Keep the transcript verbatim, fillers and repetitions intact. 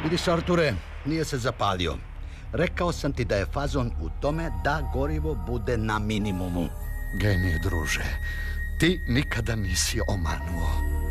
Vidiš, Arture, nije se zapalio. Rekao sam ti da je fazon u tome da gorivo bude na minimumu. Genije, druže, ti nikada nisi omanuo.